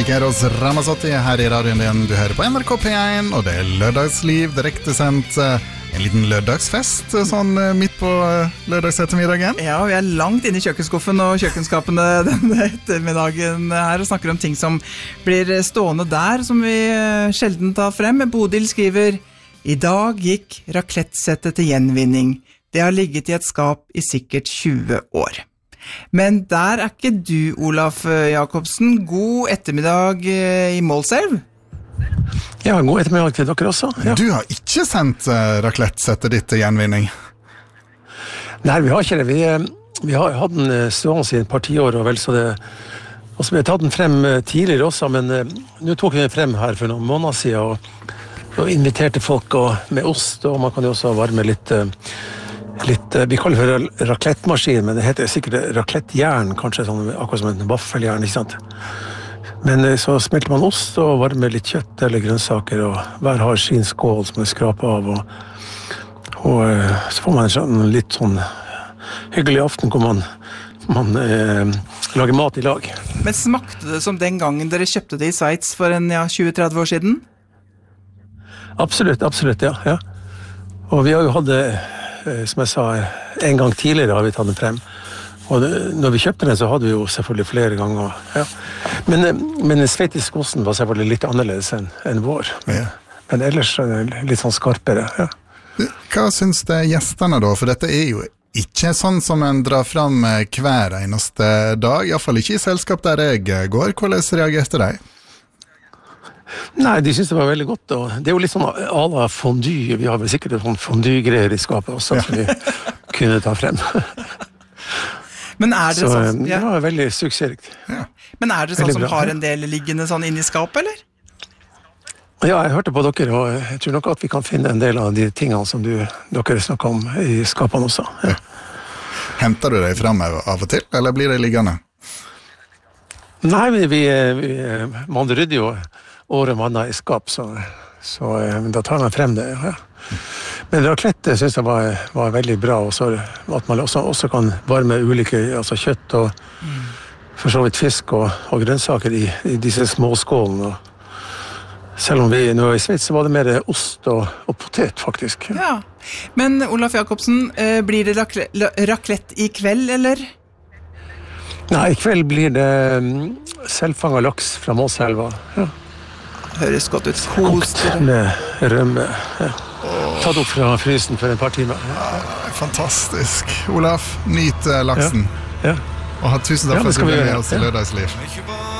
Eros Ramazzotti her I radioen din. Du hører på NRK P1, og det lørdagsliv, direkte sendt. En liten lørdagsfest, sånn midt på lørdagsettermiddagen. Ja, vi langt inne I kjøkkenskuffen og kjøkkenskapene denne ettermiddagen her, og snakker om ting som blir stående der, som vi sjelden tar frem. Bodil skriver: I dag gikk raclette-settet til gjenvinning. Det har ligget I et skap I sikkert 20 år. Men der ikke du, Olaf Jacobsen. God ettermiddag I Målselv. Ja, god ettermiddag til dere også. Ja. Du har ikke sendt raclette-settet ditt til gjenvinning? Nei, vi har ikke det. Vi har hatt den stående I et par tiår, og vel så det... Og så vi har tatt den frem tidligere også, men nå tok vi den frem her for noen måneder siden, og inviterte folk med ost, og man kan jo også varme litt, vi kaller det for raclette-maskin, men det heter sikkert raclette-jern, kanskje sånn, akkurat som en vaffeljern, ikke sant? Men så smelter man ost og varmer litt kjøtt eller grønnsaker, og hver har sin skål som man skraper av, og så får man en litt sånn hyggelig aften hvor man lager mat I lag. Men smakte det som den gangen dere kjøpte det I Sveits for 20-30 år siden? Absolutt, ja. Og vi har jo hatt det, som jeg sa, en gang tidligere har vi tatt den frem. Og når vi kjøpte den, så hadde vi jo selvfølgelig flere ganger. Ja. Men sveitisk osten var selvfølgelig litt annerledes enn vår. Ja. Men ellers litt sånn skarpere. Ja. Hva synes det gjestene da? For dette jo ikke sånn som en drar fram hver eneste dag. I hvert fall ikke I selskap der jeg går. Hvordan reagerte de? Nei, de synes det var veldig godt. Og det jo litt sånn à la fondue. Vi har vel sikkert sånn fondue-greier I skapet også, som vi kunne ta frem. Men det sånn? Ja, veldig suksessrikt. Ja. Men det sånn som har en del liggende sånn inne I skapet, eller? Ja, jeg hørte på dere, og jeg tror nok at vi kan finne en del av de tingene som dere snakker om I skapene også. Ja. Henter du deg frem av og til, eller blir det liggende? Nei, man rydder jo året mannet I skap, så da tar man frem det, ja. Men raclette synes jeg var veldig bra, og så at man også kan varme ulike, altså kjøtt og for så vidt fisk og grønnsaker I disse små skålene. Selv om vi nå I Sveits så var det mer ost og potet faktisk. Ja, men Olaf Jacobsen, blir det raclette I kveld, eller? Nei, I kveld blir det selvfanget laks fra Målselva. Ja. Høres godt ut. Kokt med rømme, ja. Tatt opp fra frysen for et par timer. Ja, fantastisk. Olaf, nyt laksen. Ja. Og tusen takk for at du ble med oss I lørdagsliv.